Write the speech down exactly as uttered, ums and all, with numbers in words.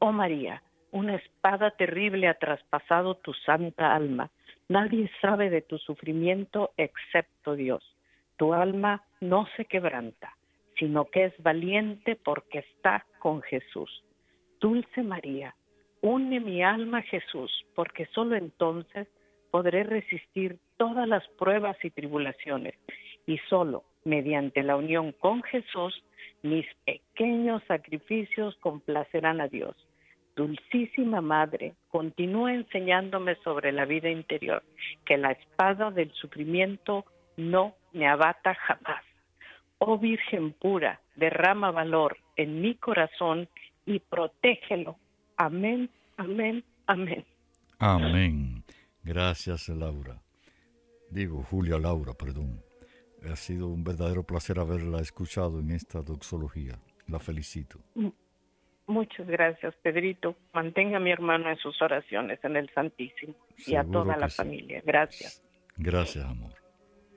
Oh María, una espada terrible ha traspasado tu santa alma. Nadie sabe de tu sufrimiento excepto Dios. Tu alma no se quebranta, sino que es valiente porque está con Jesús. Dulce María, une mi alma a Jesús, porque solo entonces podré resistir todas las pruebas y tribulaciones, y solo mediante la unión con Jesús, mis pequeños sacrificios complacerán a Dios. Dulcísima Madre, continúa enseñándome sobre la vida interior, que la espada del sufrimiento no me abata jamás. Oh Virgen pura, derrama valor en mi corazón y protégelo. Amén, amén, amén. Amén. Gracias, Laura. Digo, Julia Laura, perdón. Ha sido un verdadero placer haberla escuchado en esta doxología. La felicito. Muchas gracias, Pedrito. Mantenga a mi hermano en sus oraciones en el Santísimo y a Seguro toda que la sí. familia. Gracias. Gracias, amor.